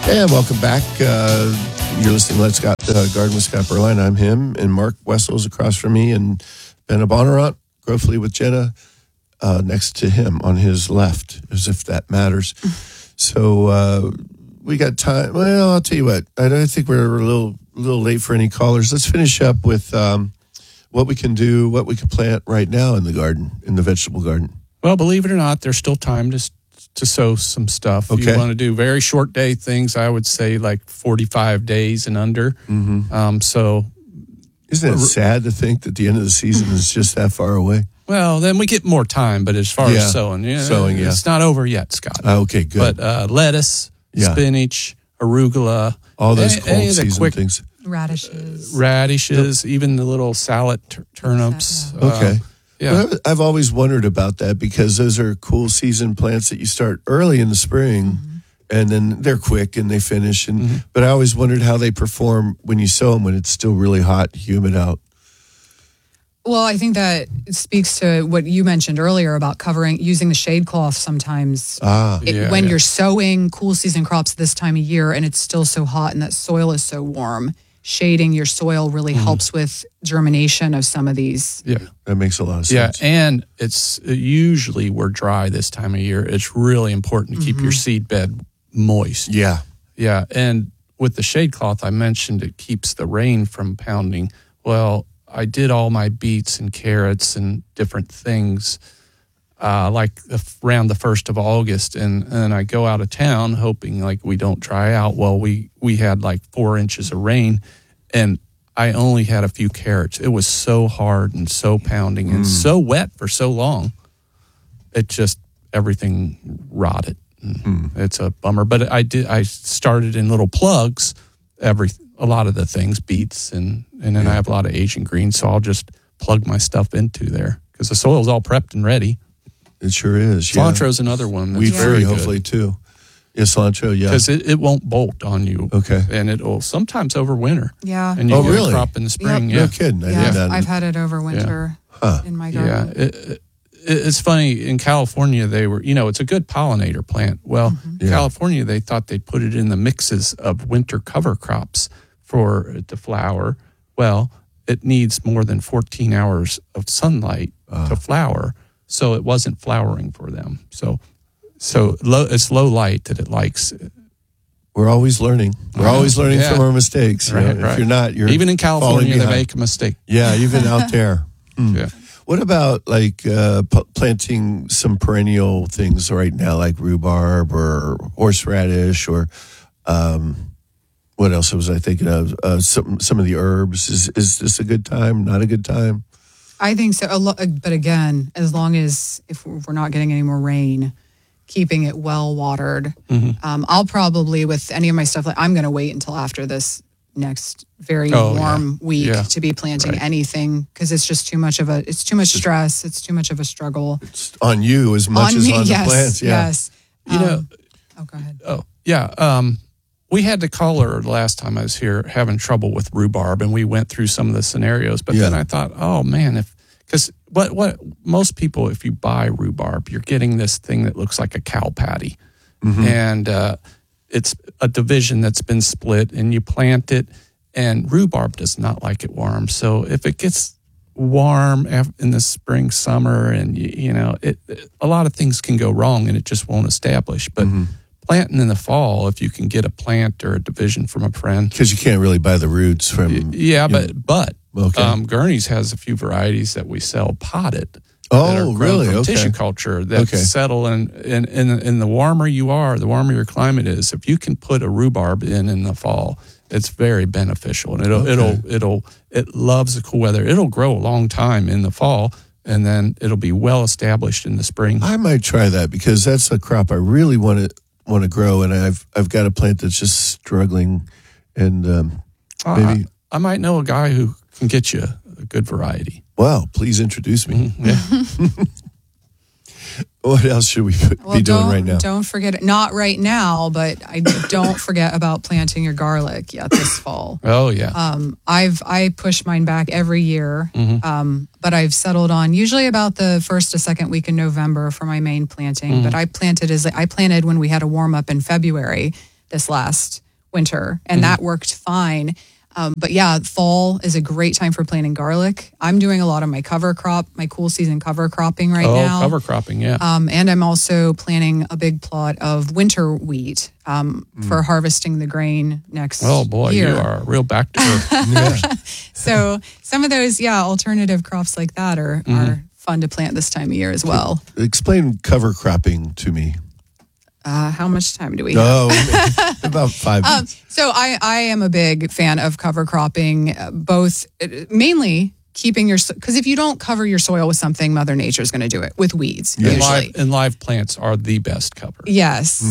And welcome back. You're listening to Let's Got Garden with Scott Berline. I'm him, and Mark Wessel's across from me, and Ben Abonarant, Growthfully with Jenna, next to him on his left, as if that matters. So we got time. Well, I'll tell you what. I think we're a little late for any callers. Let's finish up with what we can do, what we can plant right now in the garden, in the vegetable garden. Well, believe it or not, there's still time to sow some stuff. Okay. You want to do very short day things, I would say like 45 days and under. Mm-hmm. So isn't it sad to think that the end of the season is just that far away? Well, then we get more time, but as far as sowing, it's not over yet, Scott. Okay, good. But lettuce, spinach, arugula, all those cold season things. Radishes, even the little salad turnips. Okay. Yeah. Well, I've always wondered about that because those are cool season plants that you start early in the spring, and then they're quick and they finish. But I always wondered how they perform when you sow them when it's still really hot, humid out. Well, I think that speaks to what you mentioned earlier about using the shade cloth sometimes. When you're sowing cool season crops this time of year and it's still so hot and that soil is so warm, shading your soil really helps with germination of some of these. Yeah, that makes a lot of sense. Yeah, and it's usually we're dry this time of year. It's really important to keep your seed bed moist. Yeah. Yeah, and with the shade cloth, I mentioned it keeps the rain from pounding. Well, I did all my beets and carrots and different things like around the 1st of August, and I go out of town hoping like we don't dry out. Well, we had like 4 inches of rain, and I only had a few carrots. It was so hard and so pounding and so wet for so long. It just, everything rotted. It's a bummer. But I started in little plugs, a lot of the things, beets, and then I have a lot of Asian greens, so I'll just plug my stuff into there because the soil's all prepped and ready. It sure is. Cilantro's another one that's Wheat very good. hopefully too. Yeah, cilantro, because it won't bolt on you. Okay, and it'll sometimes overwinter. Yeah, and you get really? a crop in the spring. No kidding. I've had it over winter in my garden. Yeah, it's funny in California they were. It's a good pollinator plant. Well, in California they thought they'd put it in the mixes of winter cover crops for it to flower. Well, it needs more than 14 hours of sunlight to flower. So it wasn't flowering for them. So it's low light that it likes. We're always learning. We're always learning from our mistakes. Right. If you're not, you're even in California they make a mistake. Yeah, even out there. Yeah. What about like planting some perennial things right now, like rhubarb or horseradish, or what else was I thinking of? Some of the herbs. Is this a good time? Not a good time? I think so. But again, as long as if we're not getting any more rain, keeping it well watered. I'll probably, with any of my stuff, I'm going to wait until after this next very warm week to be planting anything, because it's just too much stress. It's too much of a struggle. It's on you as much as on the plants. Yeah. Yes. Go ahead. Oh, yeah. We had the caller last time I was here having trouble with rhubarb, and we went through some of the scenarios. But then I thought, oh man, because what most people, if you buy rhubarb, you're getting this thing that looks like a cow patty, and it's a division that's been split, and you plant it, and rhubarb does not like it warm. So if it gets warm in the spring, summer, and a lot of things can go wrong, and it just won't establish. But planting in the fall, if you can get a plant or a division from a friend, because you can't really buy the roots from. But Gurney's has a few varieties that we sell potted. Oh, really? From tissue culture that settle in the warmer you are, the warmer your climate is. If you can put a rhubarb in the fall, it's very beneficial, and it loves the cool weather. It'll grow a long time in the fall, and then it'll be well established in the spring. I might try that because that's a crop I really want to grow, and I've got a plant that's just struggling, and maybe I might know a guy who can get you a good variety. Wow, please introduce me. Yeah. What else should we be doing right now? Don't forget it. Not right now, but don't forget about planting your garlic yet this fall. Oh yeah. I push mine back every year, but I've settled on usually about the first to second week in November for my main planting. But I planted when we had a warm up in February this last winter, and that worked fine. But yeah, fall is a great time for planting garlic. I'm doing a lot of my cover crop, my cool season cover cropping right now. Oh, cover cropping, yeah. And I'm also planting a big plot of winter wheat for harvesting the grain next year. Oh boy, you are real back to earth. So some of those, alternative crops like that are fun to plant this time of year as well. Explain cover cropping to me. How much time do we have? About 5 minutes. So I am a big fan of cover cropping, both mainly keeping because if you don't cover your soil with something, Mother Nature is going to do it with weeds. Usually. And live plants are the best cover. Yes.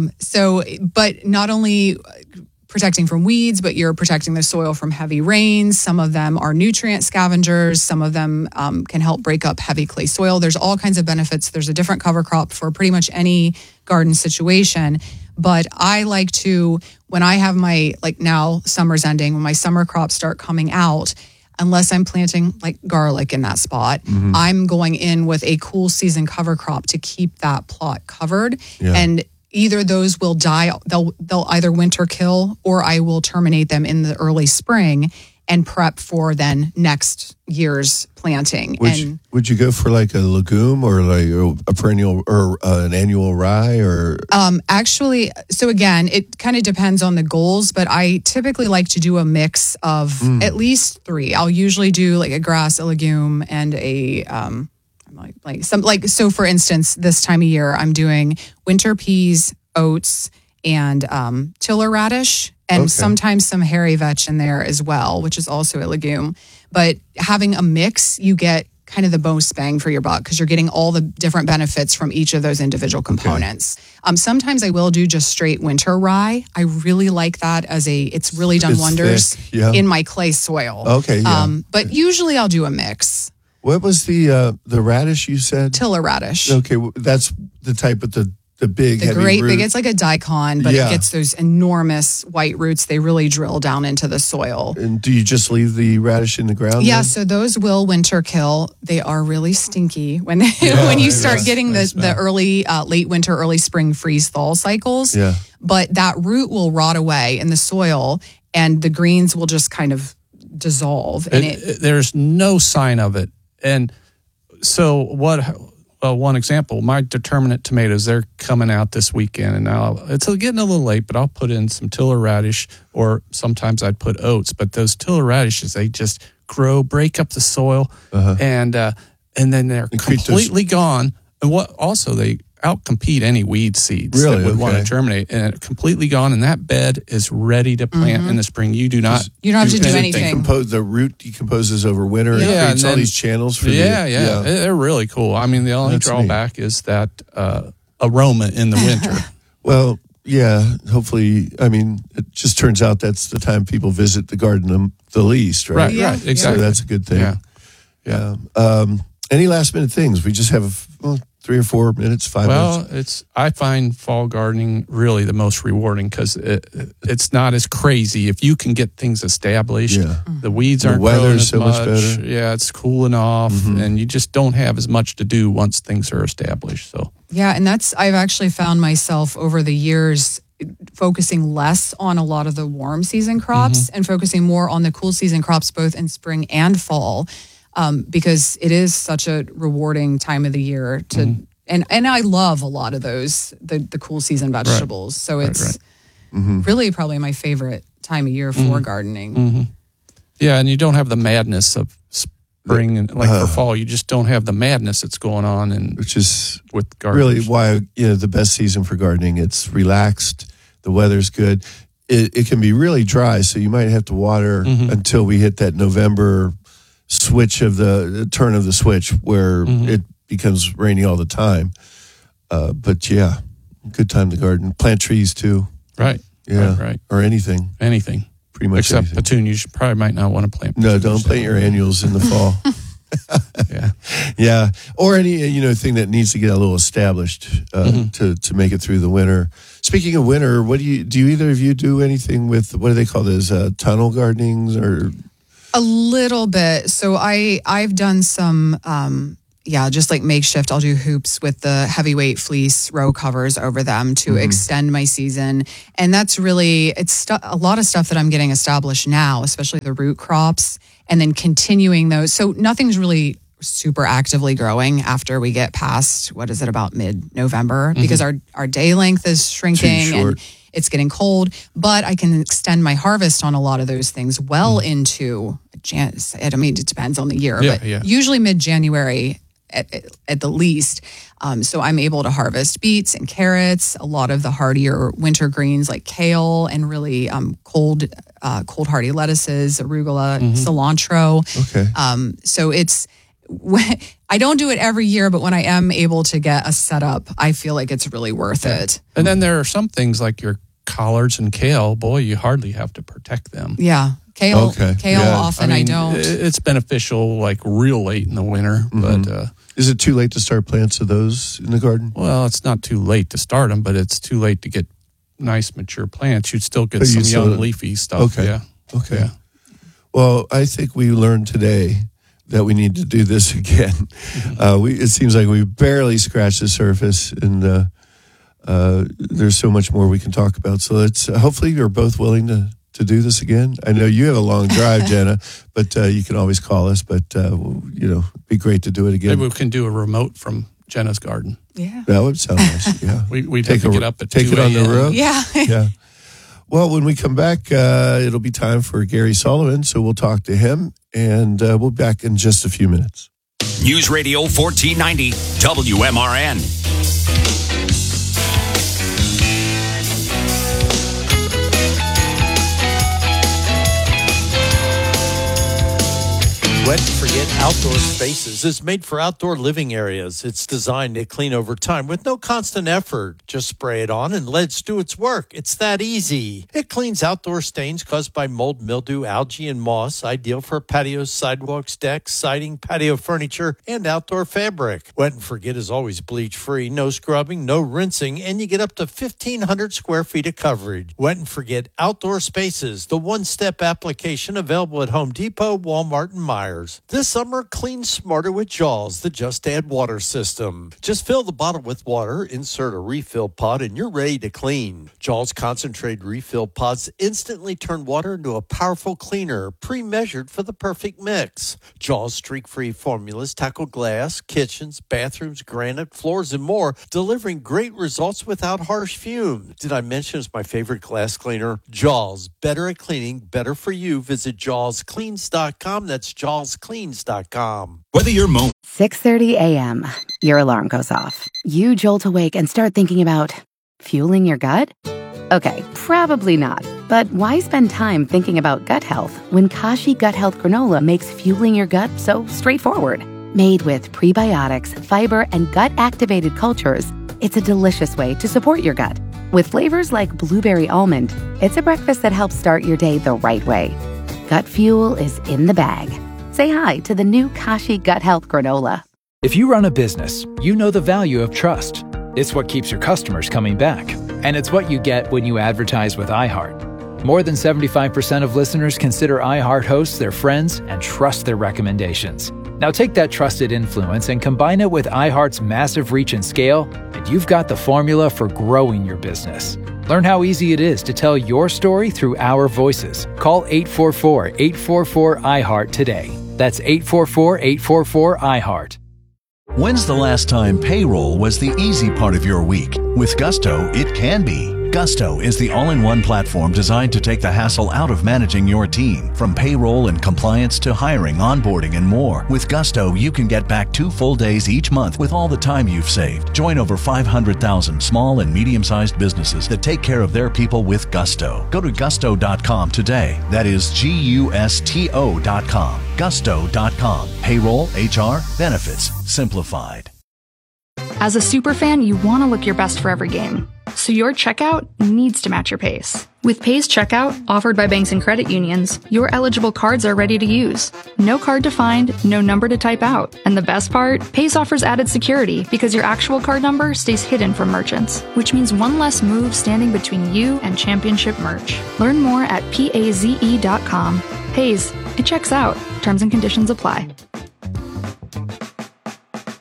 But not only protecting from weeds, but you're protecting the soil from heavy rains. Some of them are nutrient scavengers. Some of them can help break up heavy clay soil. There's all kinds of benefits. There's a different cover crop for pretty much any garden situation. But I like to, when I have my, like now summer's ending, when my summer crops start coming out, unless I'm planting like garlic in that spot, I'm going in with a cool season cover crop to keep that plot covered. Yeah. And either those will die, they'll either winter kill, or I will terminate them in the early spring and prep for then next year's planting. Would you go for like a legume or like a perennial or an annual rye or? Actually, so again, it kind of depends on the goals, but I typically like to do a mix of at least 3. I'll usually do like a grass, a legume, and a so for instance, this time of year I'm doing winter peas, oats, and tiller radish, and sometimes some hairy vetch in there as well, which is also a legume. But having a mix, you get kind of the most bang for your buck because you're getting all the different benefits from each of those individual components. Sometimes I will do just straight winter rye. I really like that it's really done wonders in my clay soil. Okay, yeah. But usually I'll do a mix. What was the radish you said? Tiller radish. Okay, that's the type with the big, heavy great root. big. It's like a daikon, but it gets those enormous white roots. They really drill down into the soil. And do you just leave the radish in the ground? Yeah, then? so those will winter kill. They are really stinky when you start getting the early, late winter, early spring freeze thaw cycles. Yeah. But that root will rot away in the soil, and the greens will just kind of dissolve. There's no sign of it. And so one example, my determinate tomatoes, they're coming out this weekend, and now it's getting a little late, but I'll put in some tiller radish, or sometimes I'd put oats. But those tiller radishes, they just grow, break up the soil, and then they're completely gone. And what also they outcompete any weed seeds that would want to germinate, and completely gone. And that bed is ready to plant in the spring. You don't have to do anything. The root decomposes over winter. And creates all these channels for they're really cool. I mean, the only drawback is that aroma in the winter. Well, yeah. Hopefully, I mean, it just turns out that's the time people visit the garden the least, right? Right, exactly. So that's a good thing. Yeah. Any last minute things? We just have 3 or 4 minutes, 5 minutes. I find fall gardening really the most rewarding because it's not as crazy. If you can get things established, the weeds aren't growing as so much better. Yeah, it's cooling off, and you just don't have as much to do once things are established. So yeah, and I've actually found myself over the years focusing less on a lot of the warm season crops and focusing more on the cool season crops, both in spring and fall. Because it is such a rewarding time of the year and I love a lot of those, the cool season vegetables. So it's really probably my favorite time of year for gardening. Yeah, and you don't have the madness of spring and for fall. You just don't have the madness that's going on, which is with gardening. Really why the best season for gardening. It's relaxed, the weather's good. It can be really dry, so you might have to water until we hit that November switch of the turn of the switch where it becomes rainy all the time. But yeah, good time to garden. Plant trees too. Right. Yeah. Right. Or anything. Anything. Pretty much except anything. petunias. You probably might not want to plant petunias. No, don't plant your annuals in the fall. Yeah. Or any thing that needs to get a little established to make it through the winter. Speaking of winter, what do you either of you do anything with, what do they call those, tunnel gardenings or? A little bit. So I've done some just like makeshift. I'll do hoops with the heavyweight fleece row covers over them to extend my season. And that's really, a lot of stuff that I'm getting established now, especially the root crops, and then continuing those. So nothing's really super actively growing after we get past, about mid-November, because our day length is shrinking and it's getting cold, but I can extend my harvest on a lot of those things well into it depends on the year, but usually mid-January at the least. So I'm able to harvest beets and carrots, a lot of the hardier winter greens like kale, and really cold hardy lettuces, arugula, cilantro. Okay. So I don't do it every year, but when I am able to get a setup, I feel like it's really worth it. And then there are some things like your collards and kale. Boy, you hardly have to protect them. Yeah. Kale often I don't. It's beneficial like real late in the winter, but... is it too late to start plants of those in the garden? Well, it's not too late to start them, but it's too late to get nice mature plants. You'd still get some young leafy stuff. Okay. Yeah. Okay. Yeah. Well, I think we learned today that we need to do this again. It seems like we barely scratched the surface, and there's so much more we can talk about. So let's hopefully you're both willing to do this again. I know you have a long drive, Jenna, but you can always call us. But it'd be great to do it again. Maybe we can do a remote from Jenna's garden. Yeah, that would sound nice. Yeah, we'd have to get up at 2 take it on the road. Yeah, yeah. Well, when we come back, it'll be time for Gary Sullivan, so we'll talk to him, and we'll be back in just a few minutes. News Radio 1490 WMRN. Wet and Forget Outdoor Spaces is made for outdoor living areas. It's designed to clean over time with no constant effort. Just spray it on and let it do its work. It's that easy. It cleans outdoor stains caused by mold, mildew, algae, and moss, ideal for patios, sidewalks, decks, siding, patio furniture, and outdoor fabric. Wet and Forget is always bleach-free, no scrubbing, no rinsing, and you get up to 1,500 square feet of coverage. Wet and Forget Outdoor Spaces, the one-step application available at Home Depot, Walmart, and Meijer. This summer, clean smarter with Jaws, the Just Add Water system. Just fill the bottle with water, insert a refill pod, and you're ready to clean. Jaws concentrated refill pods instantly turn water into a powerful cleaner, pre-measured for the perfect mix. Jaws streak-free formulas tackle glass, kitchens, bathrooms, granite, floors, and more, delivering great results without harsh fumes. Did I mention it's my favorite glass cleaner? Jaws, better at cleaning, better for you. Visit jawscleans.com. That's jawscleans.com. Whether you're 6:30 a.m., your alarm goes off. You jolt awake and start thinking about fueling your gut? Okay, probably not. But why spend time thinking about gut health when Kashi Gut Health Granola makes fueling your gut so straightforward? Made with prebiotics, fiber, and gut-activated cultures, it's a delicious way to support your gut. With flavors like blueberry almond, it's a breakfast that helps start your day the right way. Gut fuel is in the bag. Say hi to the new Kashi Gut Health Granola. If you run a business, you know the value of trust. It's what keeps your customers coming back. And it's what you get when you advertise with iHeart. More than 75% of listeners consider iHeart hosts their friends and trust their recommendations. Now take that trusted influence and combine it with iHeart's massive reach and scale, and you've got the formula for growing your business. Learn how easy it is to tell your story through our voices. Call 844-844-iHeart today. That's 844-844-iHeart. When's the last time payroll was the easy part of your week? With Gusto, it can be. Gusto is the all-in-one platform designed to take the hassle out of managing your team. From payroll and compliance to hiring, onboarding, and more. With Gusto, you can get back 2 full days each month with all the time you've saved. Join over 500,000 small and medium-sized businesses that take care of their people with Gusto. Go to gusto.com today. That is GUSTO.com. Gusto.com. Payroll, HR, benefits, simplified. As a superfan, you want to look your best for every game. So your checkout needs to match your Pace. With Pace Checkout, offered by banks and credit unions, your eligible cards are ready to use. No card to find, no number to type out. And the best part, Pace offers added security because your actual card number stays hidden from merchants, which means one less move standing between you and championship merch. Learn more at PAZE.com. Pace, it checks out. Terms and conditions apply.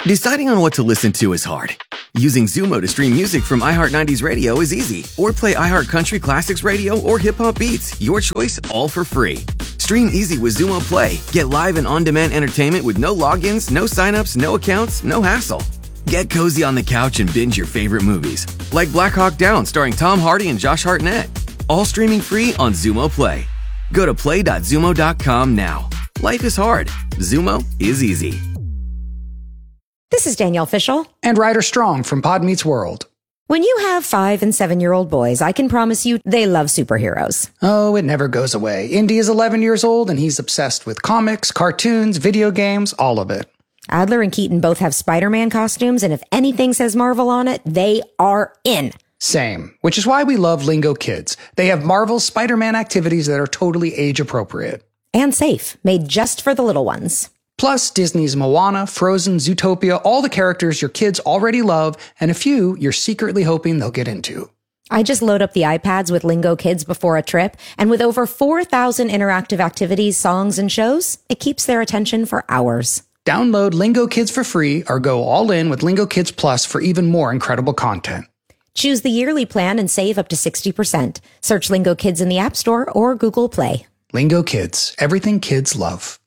Deciding on what to listen to is hard. Using Zumo to stream music from iHeart 90s Radio is easy. Or play iHeart Country Classics Radio or Hip Hop Beats. Your choice, all for free. Stream easy with Zumo Play. Get live and on-demand entertainment with no logins, no signups, no accounts, no hassle. Get cozy on the couch and binge your favorite movies. Like Black Hawk Down starring Tom Hardy and Josh Hartnett. All streaming free on Zumo Play. Go to play.zumo.com now. Life is hard. Zumo is easy. This is Danielle Fishel. And Ryder Strong from Pod Meets World. When you have 5 and 7-year-old boys, I can promise you they love superheroes. Oh, it never goes away. Indy is 11 years old and he's obsessed with comics, cartoons, video games, all of it. Adler and Keaton both have Spider-Man costumes, and if anything says Marvel on it, they are in. Same, which is why we love Lingo Kids. They have Marvel's Spider-Man activities that are totally age-appropriate. And safe, made just for the little ones. Plus, Disney's Moana, Frozen, Zootopia, all the characters your kids already love, and a few you're secretly hoping they'll get into. I just load up the iPads with Lingo Kids before a trip, and with over 4,000 interactive activities, songs, and shows, it keeps their attention for hours. Download Lingo Kids for free or go all in with Lingo Kids Plus for even more incredible content. Choose the yearly plan and save up to 60%. Search Lingo Kids in the App Store or Google Play. Lingo Kids, everything kids love.